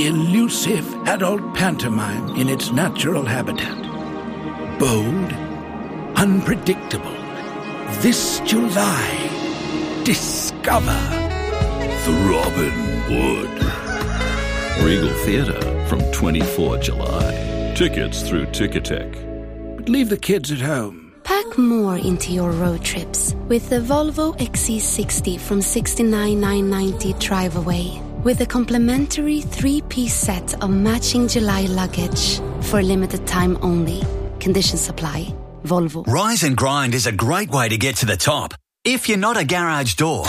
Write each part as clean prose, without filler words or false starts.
Elusive adult pantomime in its natural habitat. Bold, unpredictable. This July, discover Robin Wood. Regal Theatre from 24 July. Tickets through Ticketek. But leave the kids at home. Pack more into your road trips with the Volvo XC60 from $69,990 drive away. With a complimentary 3-piece set of matching July luggage for limited time only. Conditions apply. Volvo. Rise and Grind is a great way to get to the top. If you're not a garage door.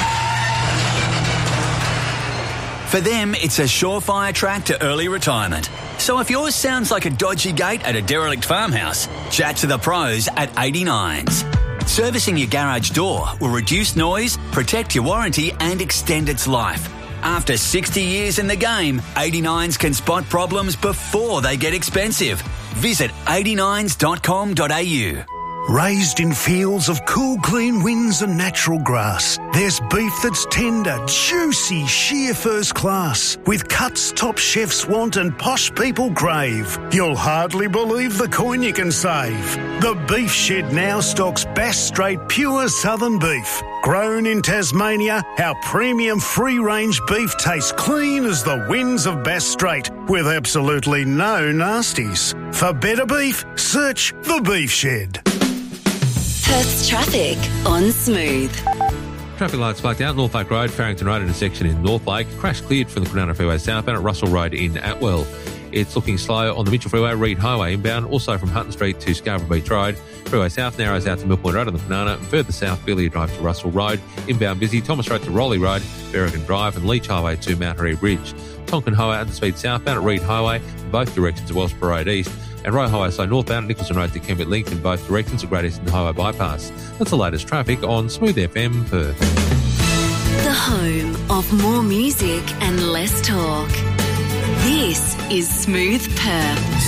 For them, it's a surefire track to early retirement. So if yours sounds like a dodgy gate at a derelict farmhouse, chat to the pros at 89s. Servicing your garage door will reduce noise, protect your warranty and extend its life. After 60 years in the game, 89s can spot problems before they get expensive. Visit 89s.com.au. Raised in fields of cool, clean winds and natural grass, there's beef that's tender, juicy, sheer first class, with cuts top chefs want and posh people crave. You'll hardly believe the coin you can save. The Beef Shed now stocks Bass Strait pure southern beef. Grown in Tasmania, our premium free-range beef tastes clean as the winds of Bass Strait, with absolutely no nasties. For better beef, search The Beef Shed. Perth's traffic on Smooth. Traffic lights blacked out. Northlake Road, Farrington Road intersection in Northlake. Crash cleared from the Kwinana Freeway southbound at Russell Road in Atwell. It's looking slow on the Mitchell Freeway, Reed Highway inbound, also from Hutton Street to Scarborough Beach Road. Freeway south narrows out to Mill Point Road on the Kwinana, and further south, Billy Drive to Russell Road. Inbound busy, Thomas Road to Rowley Road, Berrigan Drive and Leach Highway to Mount Harry Bridge. Tonkin Highway under speed southbound at Reed Highway, in both directions to Wellsborough Road East. And Roe Highway slow northbound at Nicholson Road to Kembit Link in both directions at Great Eastern Highway Bypass. That's the latest traffic on Smooth FM Perth. The home of more music and less talk. This is Smooth Perth.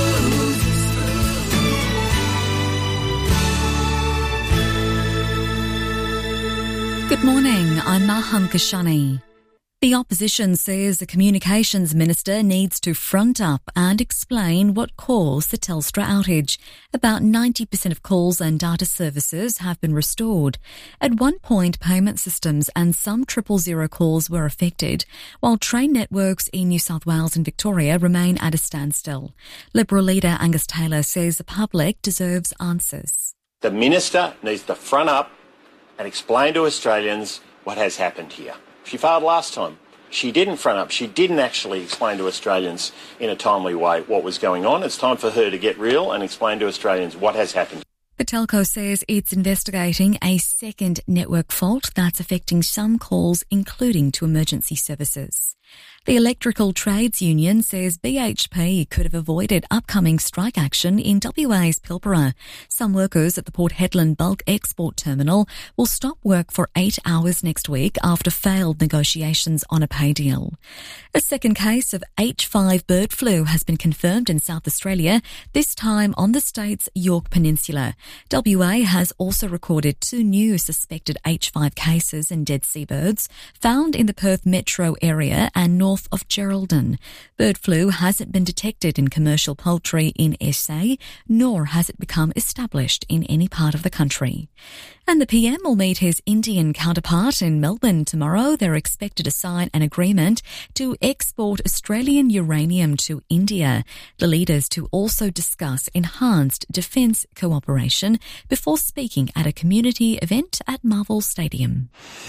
Good morning, I'm Maham Kashani. The opposition says the communications minister needs to front up and explain what caused the Telstra outage. About 90% of calls and data services have been restored. At one point, payment systems and some 000 calls were affected, while train networks in New South Wales and Victoria remain at a standstill. Liberal leader Angus Taylor says the public deserves answers. The minister needs to front up and explain to Australians what has happened here. She failed last time. She didn't front up. She didn't actually explain to Australians in a timely way what was going on. It's time for her to get real and explain to Australians what has happened. The telco says it's investigating a second network fault that's affecting some calls, including to emergency services. The Electrical Trades Union says BHP could have avoided upcoming strike action in WA's Pilbara. Some workers at the Port Hedland Bulk Export Terminal will stop work for 8 hours next week after failed negotiations on a pay deal. A second case of H5 bird flu has been confirmed in South Australia, this time on the state's Yorke Peninsula. WA has also recorded 2 new suspected H5 cases in dead sea birds found in the Perth metro area and north of Geraldton. Bird flu hasn't been detected in commercial poultry in SA, nor has it become established in any part of the country. And the PM will meet his Indian counterpart in Melbourne tomorrow. They're expected to sign an agreement to export Australian uranium to India. The leaders to also discuss enhanced defence cooperation before speaking at a community event at Marvel Stadium.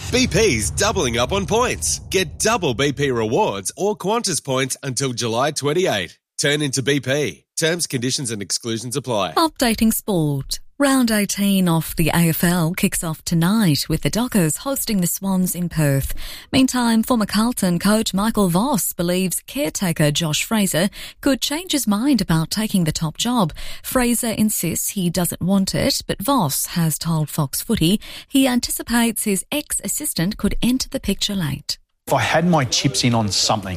BP's doubling up on points. Get double BP rewards or Qantas points until July 28. Turn into BP. Terms, conditions and exclusions apply. Updating sport. Round 18 of the AFL kicks off tonight with the Dockers hosting the Swans in Perth. Meantime, former Carlton coach Michael Voss believes caretaker Josh Fraser could change his mind about taking the top job. Fraser insists he doesn't want it, but Voss has told Fox Footy he anticipates his ex-assistant could enter the picture late. If I had my chips in on something,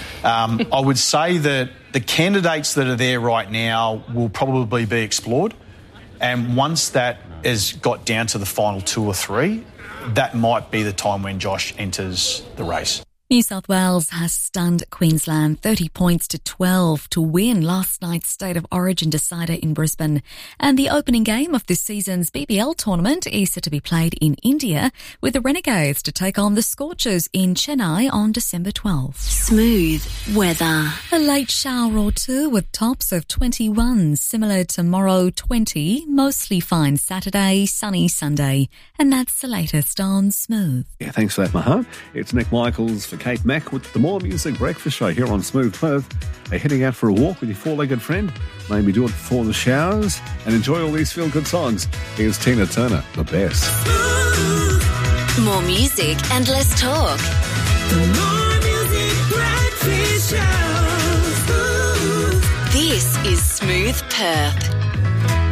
I would say that the candidates that are there right now will probably be explored. And once that has got down to the final 2 or 3, that might be the time when Josh enters the race. New South Wales has stunned Queensland 30 points to 12 to win last night's State of Origin decider in Brisbane. And the opening game of this season's BBL tournament is set to be played in India, with the Renegades to take on the Scorchers in Chennai on December 12th. Smooth weather. A late shower or two with tops of 21, similar tomorrow 20, mostly fine Saturday, sunny Sunday. And that's the latest on Smooth. Yeah, thanks for that, Maha. It's Nick Michaels for Kate Mack with the More Music Breakfast Show here on Smooth Perth. Are you heading out for a walk with your four-legged friend? Maybe do it before the showers and enjoy all these feel-good songs. Here's Tina Turner, the best. More music and less talk. The More Music Breakfast Show. This is Smooth Perth.